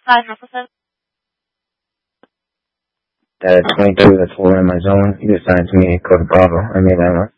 5 That at 22, that's 4 in my zone. You assigned to me code Bravo. I made that one.